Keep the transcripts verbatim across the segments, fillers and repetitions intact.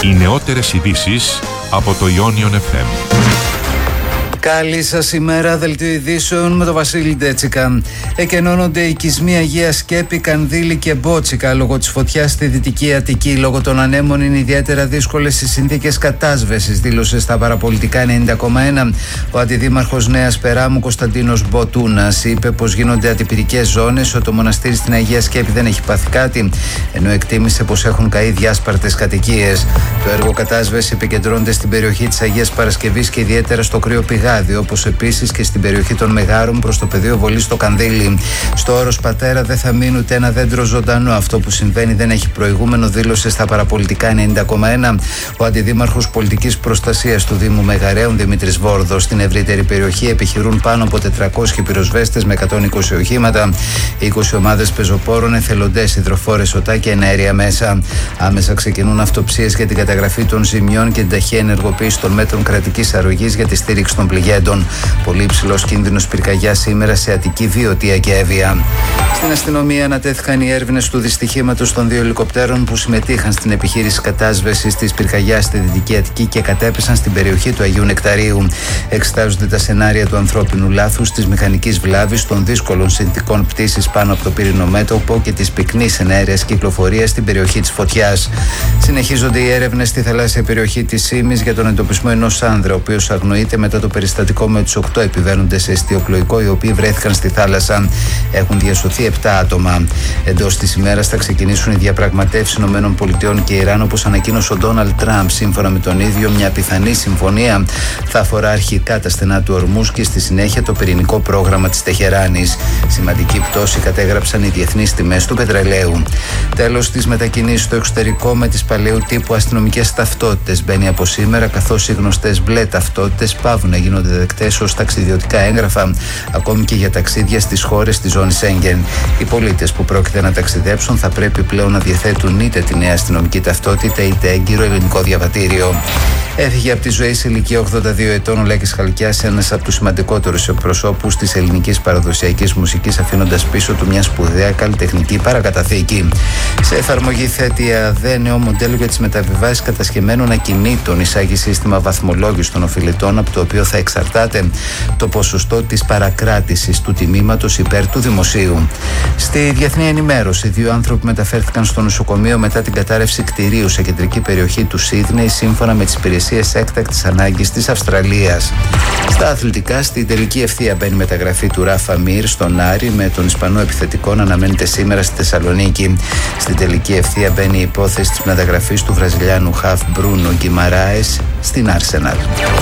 Οι νεότερες ειδήσεις από το Ionion εφ εμ. Καλή σας ημέρα, δελτίο ειδήσεων με τον Βασίλη Ντέτσικα. Εκενώνονται οι οικισμοί Αγία Σκέπη, Κανδύλη και Μπότσικα λόγω της φωτιάς στη Δυτική Αττική. Λόγω των ανέμων είναι ιδιαίτερα δύσκολες οι συνθήκες κατάσβεσης, δήλωσε στα παραπολιτικά ενενήντα κόμμα ένα. Ο αντιδήμαρχος Νέας Περάμου Κωνσταντίνος Μποτούνας είπε πως γίνονται ατυπηρικές ζώνες, ότι το μοναστήρι στην Αγία Σκέπη δεν έχει πάθει κάτι, ενώ εκτίμησε πως έχουν καεί διάσπαρτες κατοικίες. Το έργο κατάσβεσης επικεντρώνεται στην περιοχή της Αγίας Παρασκευής και ιδιαίτερα στο κρύο Πηγάδι, όπως επίσης και στην περιοχή των Μεγάρων προς το πεδίο βολής στο Κανδύλι. Στο όρος Πατέρα δεν θα μείνει ούτε ένα δέντρο ζωντανό. Αυτό που συμβαίνει δεν έχει προηγούμενο, δήλωσε στα παραπολιτικά ενενήντα κόμμα ένα ο αντιδήμαρχος πολιτικής προστασίας του Δήμου Μεγαρέων Δημήτρης Βόρδος. Στην ευρύτερη περιοχή επιχειρούν πάνω από τετρακόσιοι πυροσβέστες με εκατόν είκοσι οχήματα, είκοσι ομάδες πεζοπόρων, εθελοντές, υδροφόρες οτά και εναέρια μέσα. Άμεσα ξεκινούν αυτοψίες για την καταγραφή των ζημιών και την ταχεία ενεργοποίηση των μέτρων κρατικής αρρωγής για τη στήριξη των πληγέντων. Πολύ υψηλός κίνδυνος πυρκαγιάς σήμερα σε Αττική, Βιωτία και Εύβοια. Στην αστυνομία ανατέθηκαν οι έρευνες του δυστυχήματος των δύο ελικοπτέρων που συμμετείχαν στην επιχείρηση κατάσβεσης της πυρκαγιάς στη Δυτική Αττική και κατέπεσαν στην περιοχή του Αγίου Νεκταρίου. Εξετάζονται τα σενάρια του ανθρώπινου λάθους, της μηχανικής βλάβης, των δύσκολων συνθηκών πτήσης πάνω από το πύρινο μέτωπο και της πυκνής εναέρειας κυκλοφορίας στην περιοχή της φωτιάς. Συνεχίζονται οι έρευνες στη θαλάσσια περιοχή της Σίμης για τον εντοπισμό ενός άνδρα, ο οποίος αγνοείται μετά το περιστατικό με τους οκτώ επιβαίνοντες σε εστιοπλοϊκό, οι οποίοι βρέθηκαν στη θάλασσα. Έχουν διασωθεί επτά άτομα. Εντός της ημέρας θα ξεκινήσουν οι διαπραγματεύσεις ΗΠΑ και Ιράν, όπως ανακοίνωσε ο Ντόναλντ Τραμπ. Σύμφωνα με τον ίδιο, μια πιθανή συμφωνία θα αφορά αρχικά τα στενά του Ορμούζ και στη συνέχεια το πυρηνικό πρόγραμμα της Τεχεράνης. Σημαντική πτώση κατέγραψαν οι διεθνείς τιμές του πετρελαίου. Τέλος, τις μετακινήσεις στο εξωτερικό με τις παλαιού τύπου αστυνομικές ταυτότητες μπαίνει από σήμερα, καθώς οι γνωστές μπλε ταυτότητες πάβουν να γίνονται δεκτές ως ταξιδιωτικά έγγραφα, ακόμη και για ταξίδια στις χώρες της ζώνης Σέγγεν. Οι πολίτες που πρόκειται να ταξιδέψουν θα πρέπει πλέον να διαθέτουν είτε τη νέα αστυνομική ταυτότητα είτε έγκυρο ελληνικό διαβατήριο. Έφυγε από τη ζωή σε ηλικία ογδόντα δύο ετών ο Λέκης Χαλκιάς, ένας από τους σημαντικότερους εκπροσώπους της ελληνικής παραδοσιακής μουσικής, αφήνοντας πίσω του μια σπουδαία καλλιτεχνική παρακαταθήκη. Σε εφαρμογή θέτει ΑΔΕ νέο μοντέλο για τις μεταβιβάσεις κατασχεμένων ακινήτων. Εισάγει σύστημα βαθμολόγησης των οφειλετών, από το οποίο θα εξαρτάται το ποσοστό της παρακράτησης του τιμήματος υπέρ του δημοσίου. Στη διεθνή ενημέρωση, δύο άνθρωποι μεταφέρθηκαν στο νοσοκομείο μετά την κατάρρευση κτηρίου σε κεντρική περιοχή του Σίδνεϊ, σύμφωνα με τις υπηρεσίες έκτακτης ανάγκης της Αυστραλίας. Στα αθλητικά, στην τελική ευθεία μπαίνει η μεταγραφή του Ράφα Μίρ στον Άρη, με τον Ισπανό επιθετικό να αναμένεται σήμερα στη Θεσσαλονίκη. Στην τελική ευθεία μπαίνει η υπόθεση της μεταγραφής του Βραζιλιάνου χαφ Μπρούνο Γκιμαράες στην Άρσεναλ.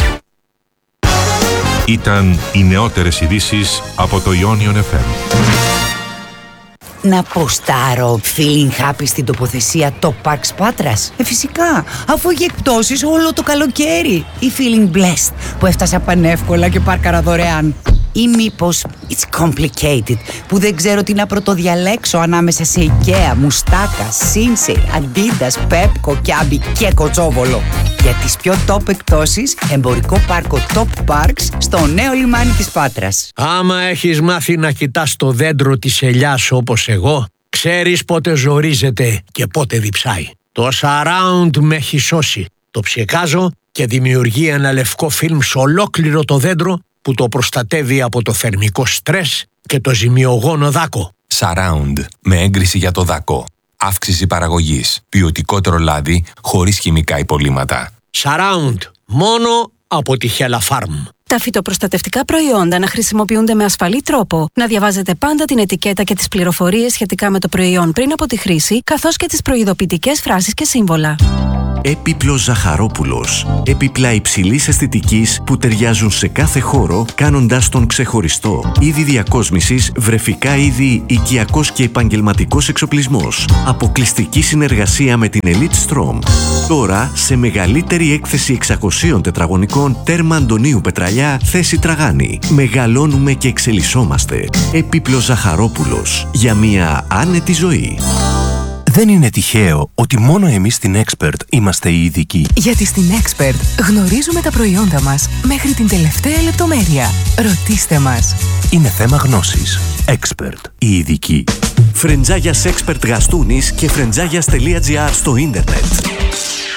Ήταν οι νεότερες ειδήσεις από το Ionion εφ εμ. Να ποστάρω feeling happy στην τοποθεσία Top Parks Πάτρας? Ε, φυσικά, αφού έχει εκπτώσεις όλο το καλοκαίρι. Ή feeling blessed που έφτασα πανεύκολα και πάρκαρα δωρεάν. Ή μήπως it's complicated που δεν ξέρω τι να πρωτοδιαλέξω ανάμεσα σε IKEA, Μουστάκα, Sinsay, Adidas, Pepco, Kiabi και Κοτσόβολο. Για τις πιο top εκπτώσεις, εμπορικό πάρκο Top Parks στο νέο λιμάνι της Πάτρας. Άμα έχεις μάθει να κοιτάς το δέντρο της ελιάς όπως εγώ, ξέρεις πότε ζορίζεται και πότε διψάει. Το Surround με έχει σώσει. Το ψεκάζω και δημιουργεί ένα λευκό φιλμ σε ολόκληρο το δέντρο που το προστατεύει από το θερμικό στρες και το ζημιογόνο δάκο. Surround, με έγκριση για το δάκο. Αύξηση παραγωγής, ποιοτικότερο λάδι χωρίς χημικά υπολείμματα. Surround, μόνο από τη Hella Farm. Τα φυτοπροστατευτικά προϊόντα να χρησιμοποιούνται με ασφαλή τρόπο, να διαβάζετε πάντα την ετικέτα και τις πληροφορίες σχετικά με το προϊόν πριν από τη χρήση, καθώς και τις προειδοποιητικές φράσεις και σύμβολα. Έπιπλος Ζαχαρόπουλος. Έπιπλα υψηλής αισθητικής που ταιριάζουν σε κάθε χώρο, κάνοντας τον ξεχωριστό. Είδη διακόσμησης, βρεφικά είδη, οικιακός και επαγγελματικός εξοπλισμός. Αποκλειστική συνεργασία με την Elite Strom. Τώρα σε μεγαλύτερη έκθεση εξακοσίων τετραγωνικών, τέρμα Αντωνίου Πετραλιά, θέση Τραγάνη. Μεγαλώνουμε και εξελισσόμαστε. Έπιπλος Ζαχαρόπουλος. Για μια άνετη ζωή. Δεν είναι τυχαίο ότι μόνο εμείς στην Expert είμαστε οι ειδικοί. Γιατί στην Expert γνωρίζουμε τα προϊόντα μας μέχρι την τελευταία λεπτομέρεια. Ρωτήστε μας. Είναι θέμα γνώσης. Expert, οι ειδικοί. Φρεντζάγιας Expert Γαστούνης και φρεντζάγιας τελεία τζι άρ στο ίντερνετ.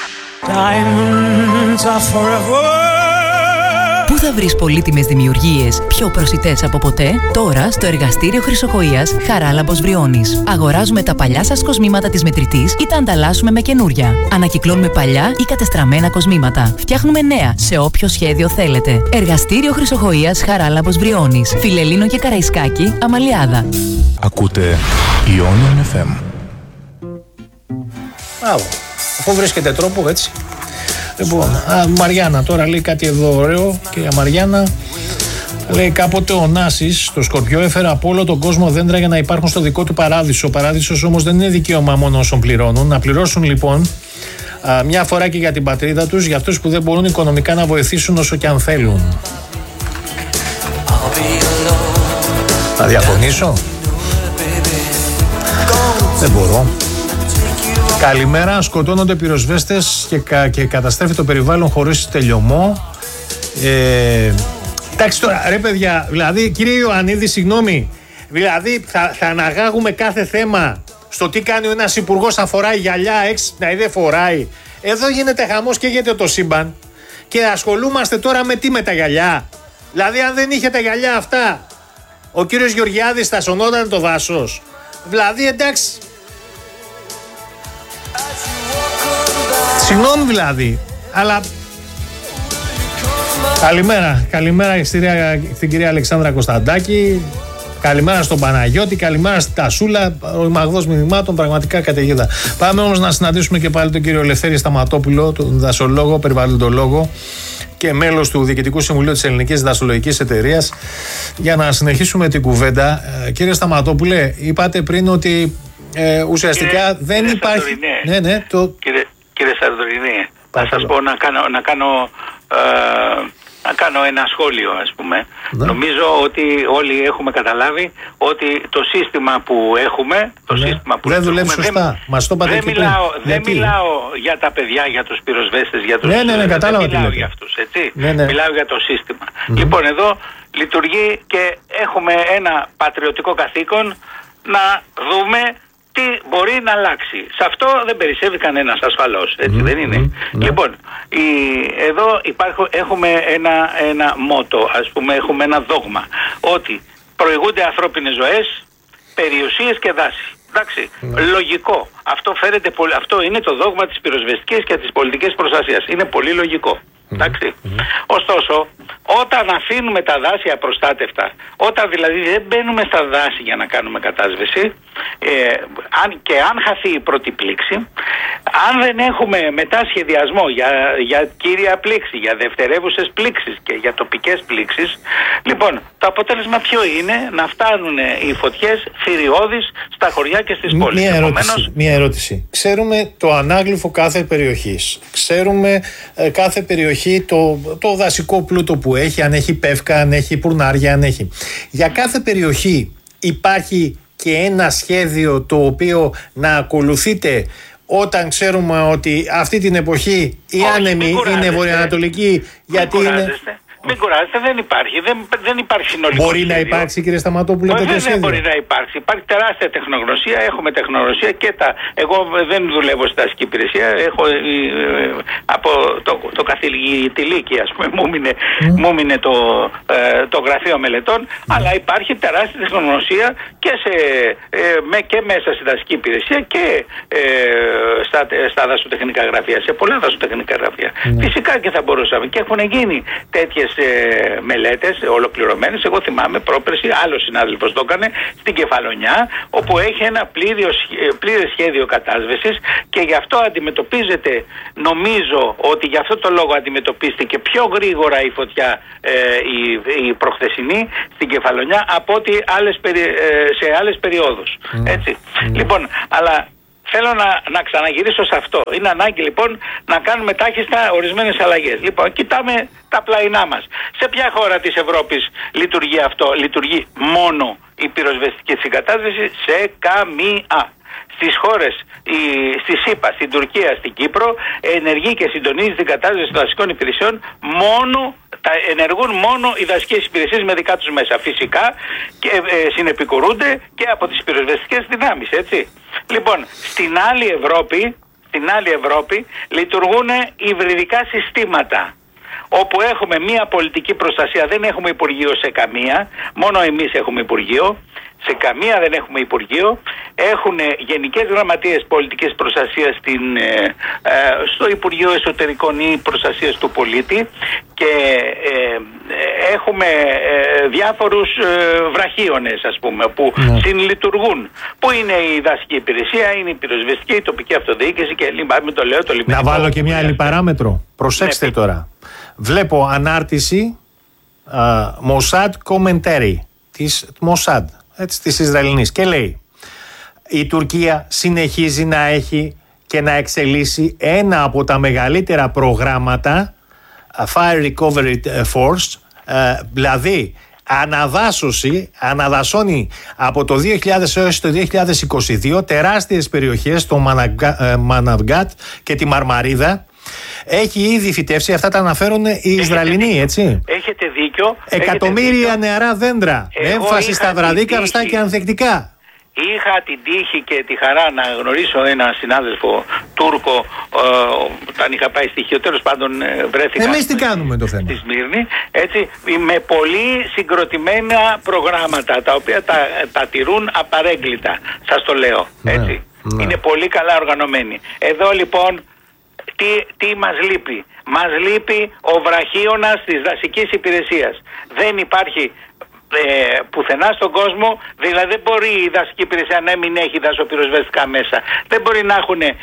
Diamonds are forever. Πού θα βρεις πολύτιμες δημιουργίες πιο προσιτές από ποτέ? Τώρα στο εργαστήριο Χρυσοχοΐας Χαράλαμπος Βριώνης. Αγοράζουμε τα παλιά σας κοσμήματα της μετρητής ή τα ανταλλάσσουμε με καινούρια. Ανακυκλώνουμε παλιά ή κατεστραμμένα κοσμήματα. Φτιάχνουμε νέα σε όποιο σχέδιο θέλετε. Εργαστήριο Χρυσοχοΐας Χαράλαμπος Βριώνης. Φιλελλήνο και Καραϊσκάκη, Αμαλιάδα. Ακούτε Ionian εφ εμ. Μπράβο. Αφού βρίσκεται τρόπο, έτσι. Λοιπόν, α, Μαριάννα τώρα λέει κάτι εδώ ωραίο. Κυρία Μαριάννα, λέει κάποτε ο Νάσης στο Σκορπιό έφερε από όλο τον κόσμο δέντρα για να υπάρχουν στο δικό του παράδεισο. Ο παράδεισος όμως δεν είναι δικαίωμα μόνο όσων πληρώνουν. Να πληρώσουν λοιπόν α, μια φορά και για την πατρίδα τους, για αυτούς που δεν μπορούν οικονομικά να βοηθήσουν όσο και αν θέλουν. Να διαφωνήσω? Δεν μπορώ. Καλημέρα, σκοτώνονται πυροσβέστες και, κα, και καταστρέφει το περιβάλλον χωρίς τελειωμό. Ε, εντάξει τώρα, ρε παιδιά, δηλαδή κύριε Ιωαννίδη, συγγνώμη, δηλαδή θα, θα αναγάγουμε κάθε θέμα στο τι κάνει ο ένας υπουργός, αν φοράει γυαλιά, έξυπνα ή δεν φοράει. Εδώ γίνεται χαμός και γίνεται το σύμπαν και ασχολούμαστε τώρα με τι, με τα γυαλιά. Δηλαδή αν δεν είχε τα γυαλιά αυτά, ο κύριος Γεωργιάδης θα σωνόταν το δάσος. Δηλαδή εντάξει. Συγγνώμη δηλαδή, αλλά καλημέρα, καλημέρα στην κυρία Αλεξάνδρα Κωνσταντάκη, καλημέρα στον Παναγιώτη, καλημέρα στην Τασούλα, ο Μαγδός Μηνυμάτων, πραγματικά καταιγίδα. Πάμε όμως να συναντήσουμε και πάλι τον κύριο Ελευθέρη Σταματόπουλο, τον δασολόγο, περιβαλλοντολόγο και μέλος του Διοικητικού Συμβουλίου της Ελληνικής Δασολογικής Εταιρείας, για να συνεχίσουμε την κουβέντα. Κύριε Σταματόπουλε, είπατε πριν ότι ε, ουσιαστικά κύριε, δεν κύριε υπάρχει... Ναι, ναι, το... Κύριε, κύριε Σαρδορινή, θα σας πω να κάνω, να κάνω, ε, να κάνω ένα σχόλιο, ας πούμε. Ναι. Νομίζω ότι όλοι έχουμε καταλάβει ότι το σύστημα που έχουμε, το ναι. σύστημα που δεν δουλεύει σωστά. Δεν, Μας το είπατε δεν, και μιλάω, πριν. δεν μιλάω για τα παιδιά, για τους πυροσβέστες, για τους... Ναι, ναι, ναι, κατάλαβα. Δεν μιλάω για αυτούς, έτσι. Ναι, ναι. Μιλάω για το σύστημα. Mm-hmm. Λοιπόν, εδώ λειτουργεί και έχουμε ένα πατριωτικό καθήκον να δούμε τι μπορεί να αλλάξει. Σε αυτό δεν περισσεύει κανένας ασφαλώς, έτσι mm, δεν είναι. Mm, λοιπόν, η, εδώ υπάρχω, έχουμε ένα, ένα μότο, ας πούμε, έχουμε ένα δόγμα, ότι προηγούνται ανθρώπινες ζωές, περιουσίες και δάση. Εντάξει, mm. λογικό. Αυτό, φέρεται, αυτό είναι το δόγμα της πυροσβεστικής και της πολιτικής προστασίας. Είναι πολύ λογικό. Mm. Εντάξει. Mm. Ωστόσο, όταν αφήνουμε τα δάση απροστάτευτα, όταν δηλαδή δεν μπαίνουμε στα δάση για να κάνουμε κατάσβεση, ε, αν, και αν χαθεί η πρώτη πλήξη, αν δεν έχουμε μετά σχεδιασμό για, για κύρια πλήξη, για δευτερεύουσες πλήξεις και για τοπικές πλήξεις, λοιπόν, το αποτέλεσμα ποιο είναι? Να φτάνουν οι φωτιές θηριώδεις στα χωριά και στις πόλεις. Μία ερώτηση, Επομένως... μία ερώτηση. Ξέρουμε το ανάγλυφο κάθε περιοχής. Ξέρουμε ε, κάθε περιοχή το, το δασικό πλούτο που έχει, αν έχει πεύκα, αν έχει πουρνάρια, αν έχει. Για κάθε περιοχή υπάρχει και ένα σχέδιο το οποίο να ακολουθείτε όταν ξέρουμε ότι αυτή την εποχή η άνεμη είναι βορειοανατολική, γιατί είναι... Μην κουράζετε, δεν υπάρχει. Δεν, δεν υπάρχει συνολικό Μπορεί σχέδιο. να υπάρξει, κύριε Σταματόπουλο, τέτοιο σχέδιο? Δεν μπορεί να υπάρξει. Υπάρχει τεράστια τεχνογνωσία. Έχουμε τεχνογνωσία και τα. Εγώ δεν δουλεύω στην αστική υπηρεσία. Έχω ε, ε, από το, το καθηγητηλίκη, ας πούμε, μου μείνε, mm. μου μείνε το, ε, το γραφείο μελετών. Mm. Αλλά υπάρχει τεράστια τεχνογνωσία και, σε, ε, με, και μέσα στην αστική υπηρεσία και ε, στα, στα δασοτεχνικά γραφεία. Σε πολλά δασοτεχνικά γραφεία. Mm. Φυσικά και θα μπορούσαμε. Και έχουν γίνει τέτοιες ε, μελέτες ολοκληρωμένες. Εγώ θυμάμαι πρόπερση, άλλος συνάδελφος το έκανε στην Κεφαλονιά, όπου έχει ένα πλήρες, πλήρες σχέδιο κατάσβεσης και γι' αυτό αντιμετωπίζεται, νομίζω ότι γι' αυτό το λόγο αντιμετωπίστηκε πιο γρήγορα η φωτιά ε, η, η προχθεσινή στην Κεφαλονιά από ότι άλλες, ε, σε άλλες περιόδους. Mm. Έτσι. Mm. Λοιπόν, αλλά θέλω να, να ξαναγυρίσω σε αυτό. Είναι ανάγκη λοιπόν να κάνουμε τάχιστα ορισμένες αλλαγές. Λοιπόν, κοιτάμε τα πλαϊνά μας. Σε ποια χώρα της Ευρώπης λειτουργεί αυτό? Λειτουργεί μόνο η πυροσβεστική συγκατάσβεση? Σε καμία. Στις χώρες, η, στη ΣΥΠΑ, στην Τουρκία, στην Κύπρο, ενεργεί και συντονίζει την κατάσβεση των δασικών υπηρεσιών μόνο, τα ενεργούν μόνο οι δασικές υπηρεσίες με δικά τους μέσα. Φυσικά και ε, συνεπικουρούνται και από τις πυροσβεστικές δυνάμεις, έτσι. Λοιπόν, στην άλλη Ευρώπη, στην άλλη Ευρώπη λειτουργούν υβριδικά συστήματα, όπου έχουμε μία πολιτική προστασία, δεν έχουμε Υπουργείο σε καμία, μόνο εμείς έχουμε Υπουργείο, σε καμία δεν έχουμε Υπουργείο, έχουν γενικές γραμματείες πολιτικής προστασίας στην, ε, ε, στο Υπουργείο Εσωτερικών ή Προστασίας του Πολίτη και ε, ε, έχουμε ε, διάφορους ε, βραχίονες, ας πούμε, που ναι. συνλειτουργούν, που είναι η δασική υπηρεσία, είναι η πυροσβεστική, η τοπική αυτοδιοίκηση και μην το λέω το λιμενικό. Να βάλω και μια άλλη παράμετρο. Προσέξτε ναι, τώρα. Βλέπω ανάρτηση uh, Mossad Commentary της Mossad, έτσι, της Ισραηλινής, και λέει: η Τουρκία συνεχίζει να έχει και να εξελίσσει ένα από τα μεγαλύτερα προγράμματα uh, Fire Recovery Force, uh, δηλαδή αναδάσωση, αναδασώνει από το δύο χιλιάδες έως το δύο χιλιάδες είκοσι δύο τεράστιες περιοχές, το Μαναβγκάτ και τη Μαρμαρίδα. Έχει ήδη φυτεύσει, αυτά τα αναφέρουν οι Ισραηλινοί, έτσι. Έχετε δίκιο. Εκατομμύρια έχετε δίκιο. Νεαρά δέντρα. Εγώ έμφαση στα βραδίκαυστα και ανθεκτικά. Είχα την τύχη και τη χαρά να γνωρίσω έναν συνάδελφο Τούρκο ε, όταν είχα πάει στοιχείο, τέλος πάντων ε, βρέθηκα. Εμείς τι κάνουμε το θέμα. Στη Σμύρνη, έτσι, με πολύ συγκροτημένα προγράμματα τα οποία τα, τα τηρούν απαρέγκλητα, σας το λέω, έτσι. Ναι, ναι. Είναι πολύ καλά οργανωμένοι. Εδώ λοιπόν τι, τι μας λείπει. Μας λείπει ο βραχίωνας της δασικής υπηρεσίας. Δεν υπάρχει Ε, πουθενά στον κόσμο, δηλαδή δεν μπορεί η δασική υπηρεσία να μην έχει δασοπυροσβεστικά μέσα. Δεν μπορεί να έχουν ε,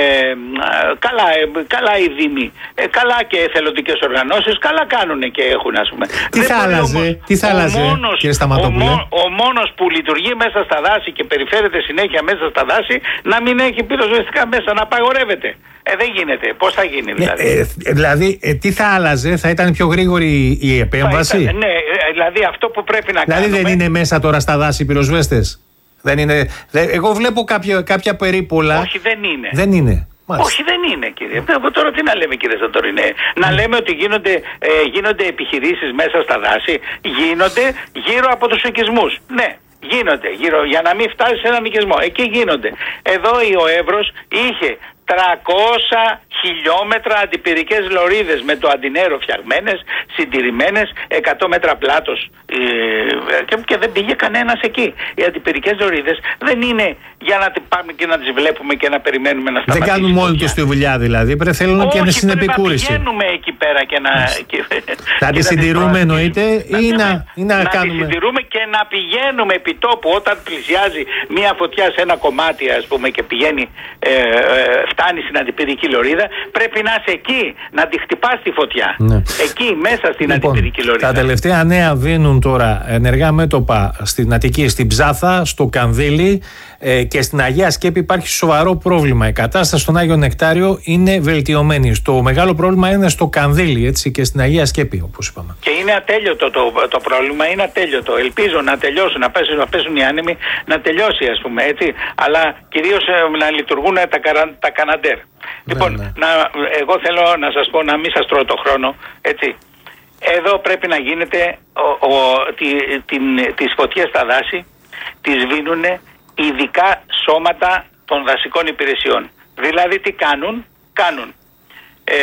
καλά, ε, καλά οι δήμοι, ε, καλά και εθελοντικές οργανώσεις, καλά κάνουν και έχουν, ας πούμε. Τι δεν θα άλλαζε, τι θα άλλαζε, κύριε Σταματόπουλε? Ο, ο μόνος που λειτουργεί μέσα στα δάση και περιφέρεται συνέχεια μέσα στα δάση να μην έχει πυροσβεστικά μέσα, να απαγορεύεται. Ε, δεν γίνεται. Πώς θα γίνει δηλαδή? Ε, ε, δηλαδή, ε, τι θα άλλαζε, θα ήταν πιο γρήγορη η επέμβαση? Ήταν, ναι, ε, δηλαδή αυτό που πρέπει να δηλαδή κάνουμε... δεν είναι μέσα τώρα στα δάση οι πυροσβέστες? Δεν είναι... Δε, εγώ βλέπω κάποια, κάποια περίπολα... Όχι, δεν είναι. Δεν είναι. Μάλιστα. Όχι, δεν είναι, κύριε. Εγώ τώρα τι να λέμε, κύριε Σαντορινέ? Να λέμε ότι γίνονται, ε, γίνονται επιχειρήσεις μέσα στα δάση, γίνονται γύρω από τους οικισμούς. Ναι. Γίνονται γύρω, για να μην φτάσει σε έναν οικισμό. Εκεί γίνονται. Εδώ ο Εύρος είχε τριακόσια χιλιόμετρα αντιπυρικές λωρίδες με το αντινέρο φτιαγμένες, συντηρημένες, εκατό μέτρα πλάτος, ε, και, και δεν πήγε κανένας εκεί. Οι αντιπυρικές λωρίδες δεν είναι για να πάμε και να τις βλέπουμε και να περιμένουμε να σταματήσει. Δεν κάνουν μόνοι τους τη δουλειά δηλαδή, πρέπει θέλουν και να συνεπικούρηση. Όχι, πρέπει να πηγαίνουμε εκεί πέρα και να... Και, θα τη συντηρούμε εννοείται ή να, να, ή να, να κάνουμε... Να τη συντηρούμε και να πηγαίνουμε επί τόπου όταν πλησιάζει μια φωτιά σε ένα κομμάτι, ας πούμε, και πηγαίνει, ε, ε, φτάνει στην αντιπυρική λωρίδα, πρέπει να είσαι εκεί, να τη χτυπάς τη φωτιά. Ναι. Εκεί, μέσα στην λοιπόν, αντιπυρική λωρίδα. Τα τελευταία νέα βίνουν τώρα ενεργά μέτωπα στην Αττική, στην Ψάθα, στο Κανδύλι ε, και στην Αγία Σκέπη υπάρχει σοβαρό πρόβλημα. Η κατάσταση στον Άγιο Νεκτάριο είναι βελτιωμένη. Το μεγάλο πρόβλημα είναι στο Κανδύλι, έτσι, και στην Αγία Σκέπη, όπως είπαμε. Και είναι ατέλειωτο το, το πρόβλημα, είναι ατέλειωτο. Ελπίζω να τελειώσουν, να πέσουν, να πέσουν οι άνεμοι, να τελειώσει, ας πούμε, έτσι, αλλά κυρίως ε, να λειτουργούν τα, καρα, τα καναντέρ. Ναι, λοιπόν, ναι. Να, εγώ θέλω να σας πω, να μην σας τρώω το χρόνο, έτσι. Εδώ πρέπει να γίνεται ο, ο, τη, την, τις φωτιές στα δάση τις βίνουνε ειδικά σώματα των δασικών υπηρεσιών. Δηλαδή τι κάνουν? Κάνουν ε,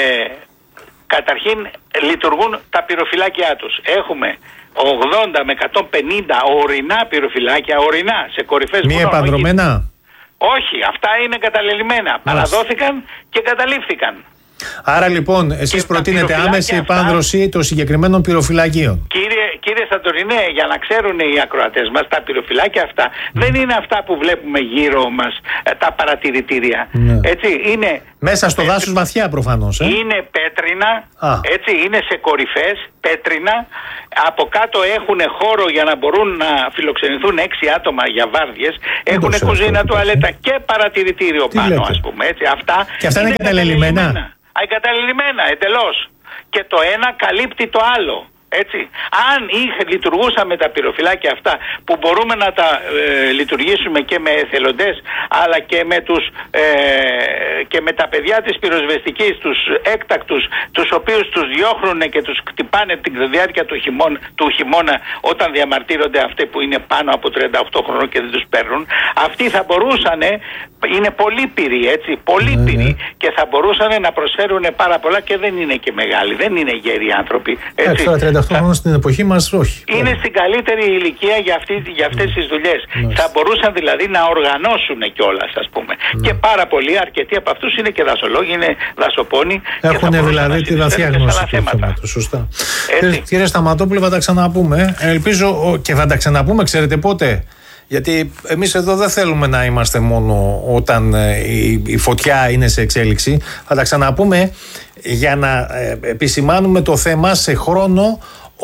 καταρχήν λειτουργούν τα πυροφυλάκια τους. Έχουμε ογδόντα με εκατόν πενήντα ορεινά πυροφυλάκια, ορεινά, σε κορυφές βουνών. Μη επανδρομένα? Όχι, αυτά είναι καταλελειμμένα. Παραδόθηκαν και καταλήφθηκαν. Άρα λοιπόν εσείς προτείνετε άμεση επάνδρωση των συγκεκριμένων πυροφυλακίων. Κύριε, κύριε Σαντορινέ, για να ξέρουν οι ακροατές μας, τα πυροφυλάκια αυτά mm. δεν είναι αυτά που βλέπουμε γύρω μας, τα παρατηρητήρια. Mm. Έτσι, είναι μέσα στο πέτρι... δάσος βαθιά προφανώς. Ε? Είναι πέτρινα, ah. έτσι, είναι σε κορυφές, πέτρινα. Από κάτω έχουν χώρο για να μπορούν να φιλοξενηθούν έξι άτομα για βάρδιες. Έχουν κουζίνα, τουαλέτα και παρατηρητήριο τι πάνω, λέτε? Ας πούμε. Έτσι, αυτά και αυτά είναι, είναι εγκαταλελειμμένα. Εγκαταλελειμμένα εντελώς. Και το ένα καλύπτει το άλλο. Έτσι. Αν είχε, λειτουργούσαμε τα πυροφυλάκια αυτά που μπορούμε να τα ε, λειτουργήσουμε και με εθελοντές, αλλά και με, τους, ε, και με τα παιδιά της πυροσβεστικής, τους έκτακτους, τους οποίους τους διώχνουν και τους κτυπάνε την διάρκεια του χειμώνα, του χειμώνα όταν διαμαρτύρονται αυτοί που είναι πάνω από τριάντα οκτώ χρόνων και δεν τους παίρνουν, αυτοί θα μπορούσαν, είναι πολύ πυροί, έτσι, πολύ ναι, πυροί, ναι. και θα μπορούσαν να προσφέρουν πάρα πολλά και δεν είναι και μεγάλοι, δεν είναι γεροί άνθρωποι. Έτσι. Τώρα τριάντα οκτώ χρόνια στην εποχή μας, όχι. Είναι στην καλύτερη ηλικία για, αυτή, για αυτές τις δουλειές. Ναι. Θα μπορούσαν δηλαδή να οργανώσουν κιόλας, ας πούμε. Ναι. Και πάρα πολλοί, αρκετοί από αυτούς είναι και δασολόγοι, είναι δασοπόνοι. Έχουν δηλαδή τη βαθιά γνώση του θέματος. Σωστά. Κύριε, κύριε Σταματόπουλε, θα τα ξαναπούμε. Ελπίζω και θα τα ξαναπούμε, ξέρετε πότε. Γιατί εμείς εδώ δεν θέλουμε να είμαστε μόνο όταν η, η φωτιά είναι σε εξέλιξη. Θα τα ξαναπούμε για να ε, επισημάνουμε το θέμα σε χρόνο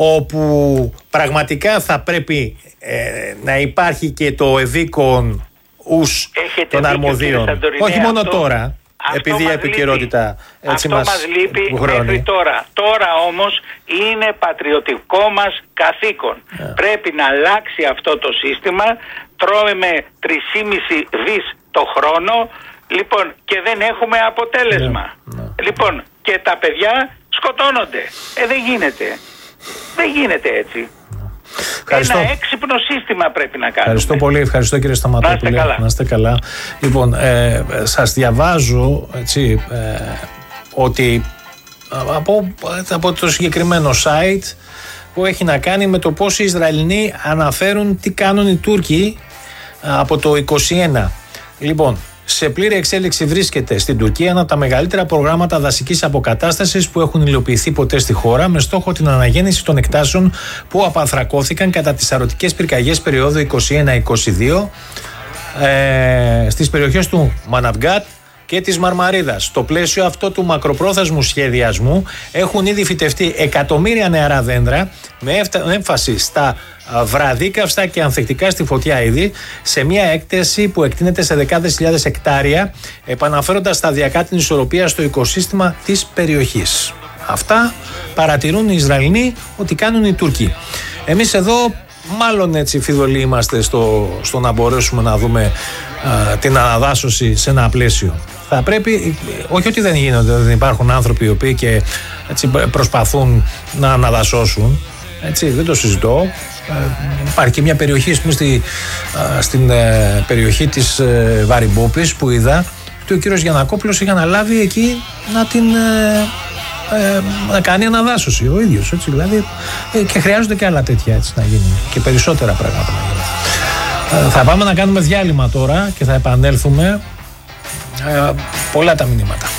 όπου πραγματικά θα πρέπει ε, να υπάρχει και το ευήκον ους των αρμοδίων. Όχι μόνο αυτό, τώρα, αυτό επειδή η επικαιρότητα έτσι μας, μας λείπει μέχρι τώρα. Τώρα όμως είναι πατριωτικό μας καθήκον. Yeah. Πρέπει να αλλάξει αυτό το σύστημα. Τρώμε τρία κόμμα πέντε δις το χρόνο, λοιπόν, και δεν έχουμε αποτέλεσμα. Yeah. Yeah. Λοιπόν, και τα παιδιά σκοτώνονται. Ε, δεν γίνεται. Δεν γίνεται έτσι. Ευχαριστώ. Ένα έξυπνο σύστημα πρέπει να κάνουμε. Ευχαριστώ πολύ, ευχαριστώ κύριε Σταματόπουλε. Να είστε καλά. Να είστε καλά. Λοιπόν, ε, σας διαβάζω έτσι, ε, ότι από, από το συγκεκριμένο site που έχει να κάνει με το πώς οι Ισραηλινοί αναφέρουν τι κάνουν οι Τούρκοι από το είκοσι ένα. Λοιπόν, σε πλήρη εξέλιξη βρίσκεται στην Τουρκία ένα από τα μεγαλύτερα προγράμματα δασικής αποκατάστασης που έχουν υλοποιηθεί ποτέ στη χώρα, με στόχο την αναγέννηση των εκτάσεων που απανθρακώθηκαν κατά τις σαρωτικές πυρκαγιές περίοδου είκοσι ένα είκοσι δύο ε, στις περιοχές του Μαναβγκάτ και της Μαρμαρίδας. Στο πλαίσιο αυτό του μακροπρόθεσμου σχεδιασμού έχουν ήδη φυτευτεί εκατομμύρια νεαρά δέντρα με έμφαση στα βραδίκαυστα και ανθεκτικά στη φωτιά είδη, σε μια έκταση που εκτείνεται σε δεκάδες χιλιάδες εκτάρια, επαναφέροντας σταδιακά την ισορροπία στο οικοσύστημα της περιοχής. Αυτά παρατηρούν οι Ισραηλινοί ότι κάνουν οι Τούρκοι. Εμείς εδώ μάλλον έτσι φιδωλοί είμαστε στο, στο να μπορέσουμε να δούμε α, την αναδάσωση σε ένα πλαίσιο. Θα πρέπει, όχι ότι δεν γίνονται, δεν υπάρχουν άνθρωποι οι οποίοι και έτσι προσπαθούν να αναδασώσουν, έτσι, δεν το συζητώ. Ε, υπάρχει και μια περιοχή, πούμε, στη, α, στην ε, περιοχή της ε, Βαρυμπόπης που είδα ότι ο κύριος Γιαννακόπουλος είχε αναλάβει εκεί να την ε, ε, να κάνει αναδάσωση ο ίδιος, έτσι, δηλαδή, ε, και χρειάζονται και άλλα τέτοια, έτσι, να γίνουν και περισσότερα πράγματα να γίνουν. Ε, θα πάμε να κάνουμε διάλειμμα τώρα και θα επανέλθουμε. Ε, πολλά τα μηνύματα.